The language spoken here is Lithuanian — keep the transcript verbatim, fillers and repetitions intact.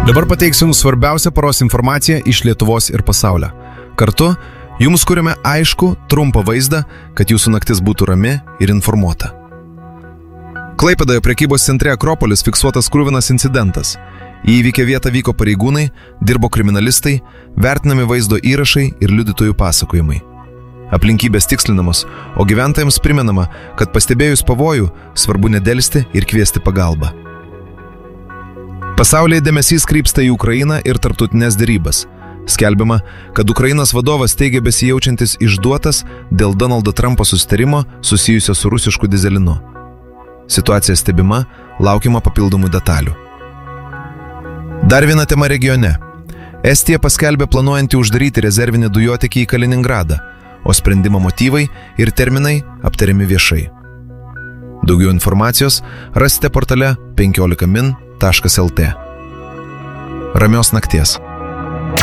Dabar pateiksiu jums svarbiausią paros informaciją iš Lietuvos ir pasaulio. Kartu jums kuriame aišku, trumpą vaizdą, kad jūsų naktis būtų rami ir informuota. Klaipėdoje prekybos centre Akropolis fiksuotas kruvinas incidentas. Į įvykio vietą vyko pareigūnai, dirbo kriminalistai, vertinami vaizdo įrašai ir liudytojų pasakojimai. Aplinkybės tikslinamos, o gyventojams primenama, kad pastebėjus pavojų, svarbu nedelsti ir kviesti pagalbą. Pasaulyje dėmesys krypsta į Ukrainą ir tarptautinės derybas. Skelbiama, kad Ukrainos vadovas teigia besijaučiantis išduotas dėl Donaldo Trumpo susitarimo susijusio su rusišku dyzelinu. Situacija stebima, laukiama papildomų detalių. Dar viena tema regione. Estija paskelbė planuojantį uždaryti rezervinį dujotiekį į Kaliningradą, o sprendimo motyvai ir terminai aptariami viešai. Daugiau informacijos rasite portale penkiolika min taškas lt. Ramios nakties.